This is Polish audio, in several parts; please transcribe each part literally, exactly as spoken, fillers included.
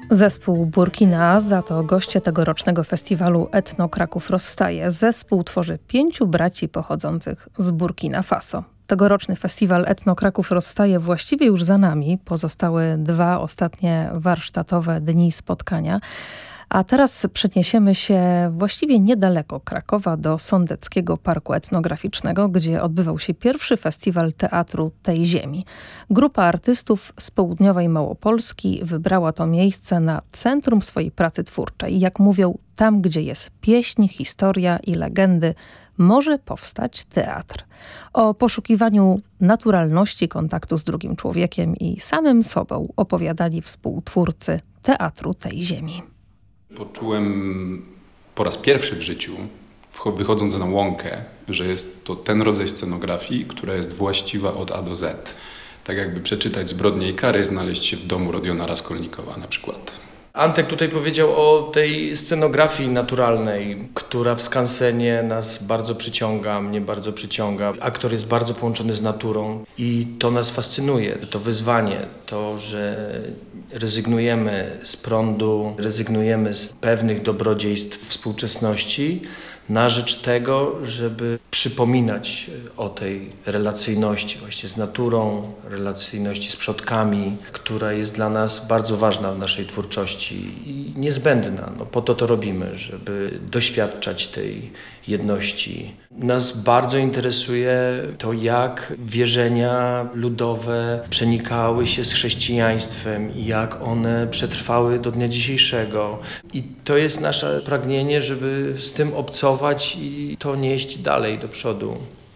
Zespół Burkina za to goście tegorocznego festiwalu Etno Kraków Rozstaje. Zespół tworzy pięciu braci pochodzących z Burkina Faso. Tegoroczny festiwal Etno Kraków Rozstaje właściwie już za nami. Pozostały dwa ostatnie warsztatowe dni spotkania. A teraz przeniesiemy się właściwie niedaleko Krakowa do Sądeckiego Parku Etnograficznego, gdzie odbywał się pierwszy festiwal teatru tej ziemi. Grupa artystów z południowej Małopolski wybrała to miejsce na centrum swojej pracy twórczej. Jak mówią, tam gdzie jest pieśń, historia i legendy, może powstać teatr. O poszukiwaniu naturalności kontaktu z drugim człowiekiem i samym sobą opowiadali współtwórcy teatru tej ziemi. Poczułem po raz pierwszy w życiu, wychodząc na łąkę, że jest to ten rodzaj scenografii, która jest właściwa od A do Z. Tak jakby przeczytać Zbrodnię i karę, znaleźć się w domu Rodiona Raskolnikowa na przykład. Antek tutaj powiedział o tej scenografii naturalnej, która w skansenie nas bardzo przyciąga, mnie bardzo przyciąga. Aktor jest bardzo połączony z naturą i to nas fascynuje. To wyzwanie, to, że rezygnujemy z prądu, rezygnujemy z pewnych dobrodziejstw współczesności na rzecz tego, żeby przypominać o tej relacyjności właśnie z naturą, relacyjności z przodkami, która jest dla nas bardzo ważna w naszej twórczości i niezbędna. No, po to to robimy, żeby doświadczać tej jedności. Nas bardzo interesuje to, jak wierzenia ludowe przenikały się z chrześcijaństwem i jak one przetrwały do dnia dzisiejszego. I to jest nasze pragnienie, żeby z tym obcować i to nieść dalej do przodu.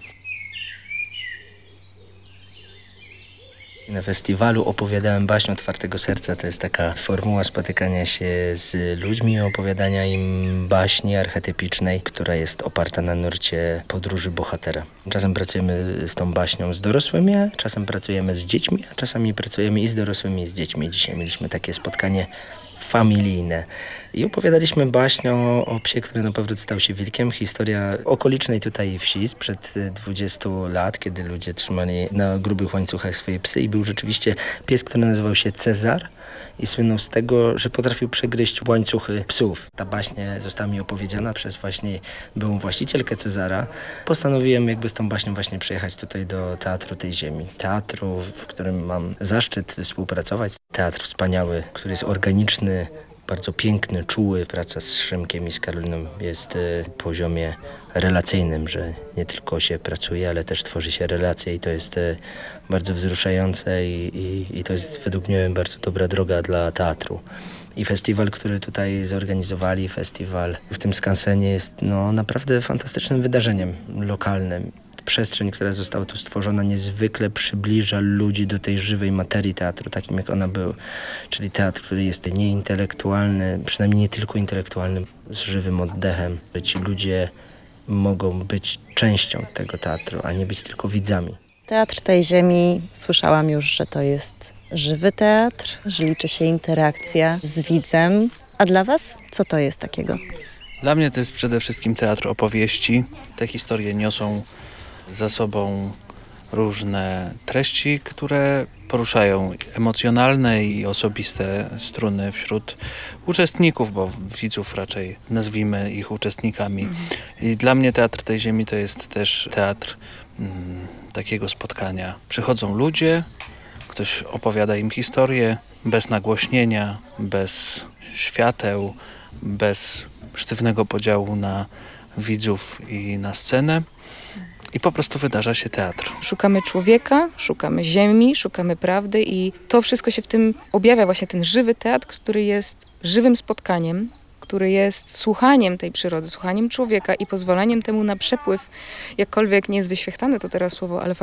Na festiwalu opowiadałem baśń Otwartego Serca. To jest taka formuła spotykania się z ludźmi, opowiadania im baśni archetypicznej, która jest oparta na nurcie podróży bohatera. Czasem pracujemy z tą baśnią z dorosłymi, a czasem pracujemy z dziećmi, a czasami pracujemy i z dorosłymi, i z dziećmi. Dzisiaj mieliśmy takie spotkanie familijne. I opowiadaliśmy baśń o, o psie, który na powrót stał się wilkiem. Historia okolicznej tutaj wsi sprzed dwudziestu lat, kiedy ludzie trzymali na grubych łańcuchach swoje psy i był rzeczywiście pies, który nazywał się Cezar i słynął z tego, że potrafił przegryźć łańcuchy psów. Ta baśń została mi opowiedziana przez właśnie byłą właścicielkę Cezara. Postanowiłem jakby z tą baśnią właśnie przyjechać tutaj do Teatru tej ziemi. Teatru, w którym mam zaszczyt współpracować. Teatr wspaniały, który jest organiczny, bardzo piękny, czuły. Praca z Szymkiem i z Karoliną jest w poziomie relacyjnym, że nie tylko się pracuje, ale też tworzy się relacje i to jest bardzo wzruszające i, i, i to jest według mnie bardzo dobra droga dla teatru. I festiwal, który tutaj zorganizowali, festiwal w tym skansenie jest no, naprawdę fantastycznym wydarzeniem lokalnym. Przestrzeń, która została tu stworzona, niezwykle przybliża ludzi do tej żywej materii teatru, takim jak ona był. Czyli teatr, który jest nieintelektualny, przynajmniej nie tylko intelektualny, z żywym oddechem. Że ci ludzie mogą być częścią tego teatru, a nie być tylko widzami. Teatr tej ziemi, słyszałam już, że to jest żywy teatr, że liczy się interakcja z widzem. A dla was co to jest takiego? Dla mnie to jest przede wszystkim teatr opowieści. Te historie niosą za sobą różne treści, które poruszają emocjonalne i osobiste struny wśród uczestników, bo widzów raczej nazwijmy ich uczestnikami. Mhm. I dla mnie Teatr tej ziemi to jest też teatr mm, takiego spotkania. Przychodzą ludzie, ktoś opowiada im historię bez nagłośnienia, bez świateł, bez sztywnego podziału na widzów i na scenę. I po prostu wydarza się teatr. Szukamy człowieka, szukamy ziemi, szukamy prawdy i to wszystko się w tym objawia, właśnie ten żywy teatr, który jest żywym spotkaniem, który jest słuchaniem tej przyrody, słuchaniem człowieka i pozwaleniem temu na przepływ, jakkolwiek nie jest wyświechtane to teraz słowo, ale